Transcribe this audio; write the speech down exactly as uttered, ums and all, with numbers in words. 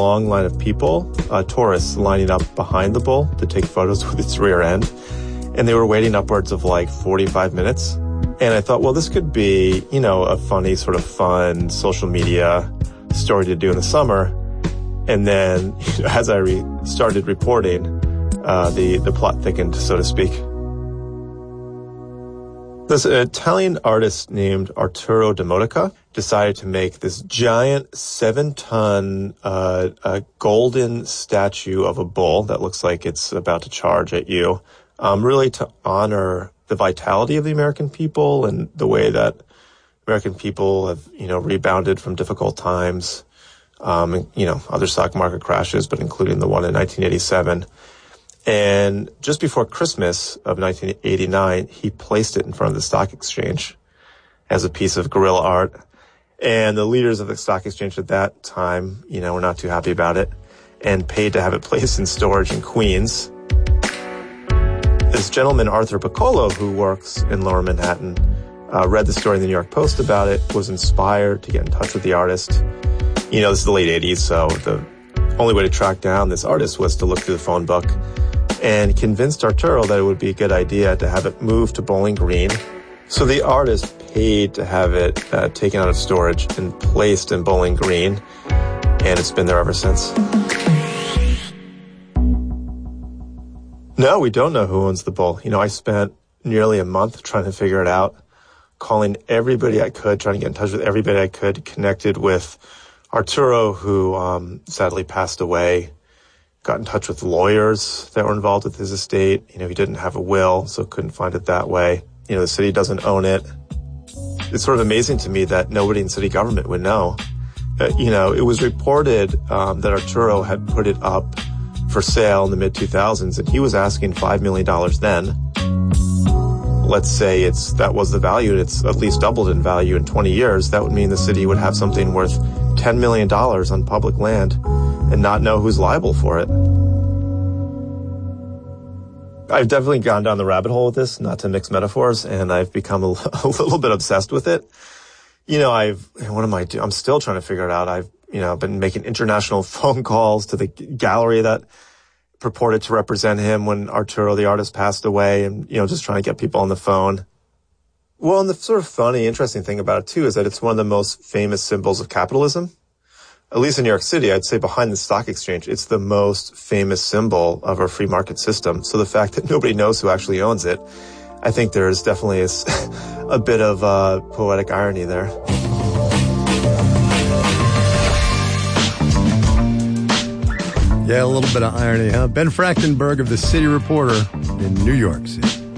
long line of people, uh, tourists, lining up behind the bull to take photos with its rear end. And they were waiting upwards of like forty-five minutes. And I thought, well, this could be, you know, a funny sort of fun social media story to do in the summer. And then as I re- started reporting, uh, the, the plot thickened, so to speak. This Italian artist named Arturo de Modica decided to make this giant seven-ton uh, a golden statue of a bull that looks like it's about to charge at you, um, really to honor the vitality of the American people and the way that American people have, you know, rebounded from difficult times, um, and, you know, other stock market crashes, but including the one in nineteen eighty-seven. And just before Christmas of nineteen eighty-nine, he placed it in front of the stock exchange as a piece of guerrilla art. And the leaders of the stock exchange at that time, you know, were not too happy about it and paid to have it placed in storage in Queens. This gentleman, Arthur Piccolo, who works in Lower Manhattan, uh, read the story in the New York Post about it, was inspired to get in touch with the artist. You know, this is the late eighties, so the only way to track down this artist was to look through the phone book, and convinced Arturo that it would be a good idea to have it moved to Bowling Green. So the artist paid to have it uh, taken out of storage and placed in Bowling Green, and it's been there ever since. No, we don't know who owns the bull. You know, I spent nearly a month trying to figure it out, calling everybody I could, trying to get in touch with everybody I could, connected with Arturo, who um, sadly passed away, got in touch with lawyers that were involved with his estate. You know, he didn't have a will, so couldn't find it that way. You know, the city doesn't own it. It's sort of amazing to me that nobody in city government would know. Uh, you know, it was reported um, that Arturo had put it up for sale in the mid two thousands, and he was asking five million dollars then. Let's say it's that was the value, and it's at least doubled in value in twenty years. That would mean the city would have something worth ten million dollars on public land and not know who's liable for it. I've definitely gone down the rabbit hole with this, not to mix metaphors, and I've become a, a little bit obsessed with it. You know, I've, what am I doing? I'm still trying to figure it out. I've, you know, been making international phone calls to the gallery that purported to represent him when Arturo, the artist, passed away, and, you know, just trying to get people on the phone. Well, and the sort of funny, interesting thing about it, too, is that it's one of the most famous symbols of capitalism. At least in New York City, I'd say behind the stock exchange, it's the most famous symbol of our free market system. So the fact that nobody knows who actually owns it, I think there is definitely a, a bit of uh, poetic irony there. Yeah, a little bit of irony, huh? Ben Frachtenberg of the City Reporter in New York City.